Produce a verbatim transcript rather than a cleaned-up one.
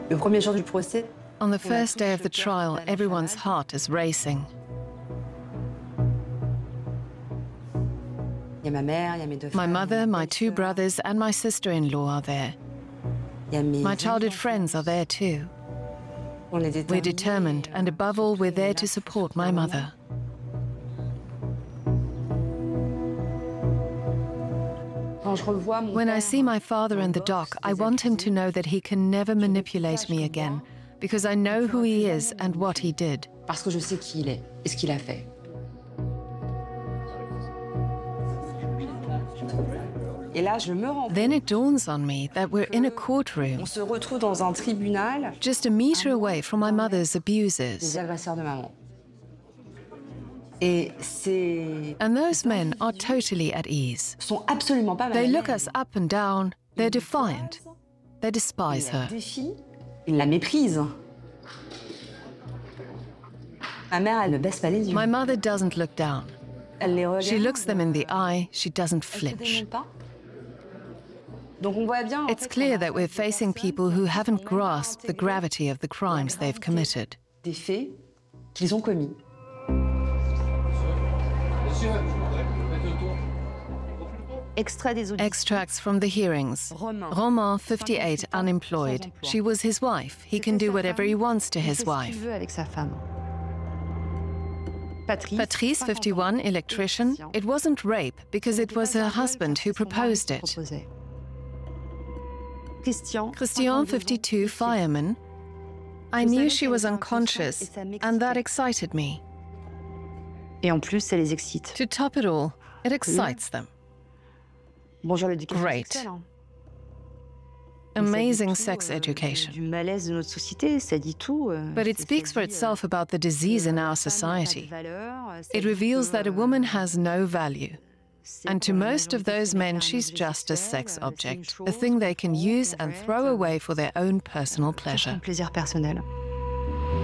Le premier jour du procès, On the first day of the trial, everyone's heart is racing. il y a ma mère, il y a mes deux My frères, mother, my two belle-sœur, brothers, and my sister-in-law are there. il y a mes My amis childhood d'enfance. friends are there too. On est We're déterminés, determined, and above all, we're there to support my mother. Quand je revois mon When I père see my father in the dock, I want him to know that he can never manipulate me again, because I know who he is and what he did. parce que je sais qui il est et ce qu'il a fait. Et là, je me rends Then it dawns on me that we're in a courtroom, On se retrouve dans un tribunal just a meter away from my mother's des abusers. agresseurs de maman. Et c'est And those men are totally at ease. sont absolument pas mal. They look us up and down, they're defiant, they despise Ils la her. défient, ils la méprisent. Ma mère, elle ne baisse pas les yeux. My mother doesn't look down. Elle les regarde. She looks them in the eye, she doesn't Elle se flinch. démonte pas. Donc on voit bien. en It's fait, clear qu'on a that we're des facing personnes people who qui haven't n'ont même pas grasped the intégré gravity of the la crimes they've gravité committed. des faits qu'ils ont commis. Extrait des auditions. Extracts from the hearings. Romain. Romain, fifty-eight, unemployed. She was his wife. He can do whatever he wants to his wife. Avec sa femme. Patrice, Patrice, fifty-one, electrician. It wasn't rape because it was her husband who proposed it. Christian, Christian, fifty-two, fireman. I knew she was unconscious, and that excited me. Et en plus, ça les excite. To top it all, it excites them. Bonjour l'éducation Great. sexuelle. hein. Amazing Ça dit sex tout, euh, education. Du malaise de notre société, ça dit tout. euh, But it ça- ça speaks for dit, euh, itself about the disease in que our la femme n'a pas de society. valeur, ça It dit reveals que, that a euh, woman has no value. c'est And to pour la most of majorité, those c'est men, un she's objet just a sexuel, sex euh, c'est une object, a chose thing they qu'on can prend, use qu'on and jette, throw euh, away for their own personal pour pleasure. son plaisir personnel.